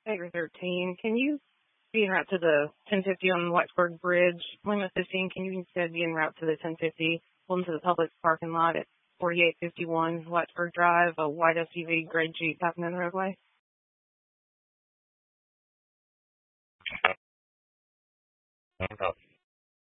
Figure 13. Can you be en route to the 1050 on Whitesburg Bridge? Lima 15, can you instead be en route to the 1050, pull into the public parking lot at 4851 Whitesburg Drive, a white SUV, gray Jeep happening in the roadway? No problem.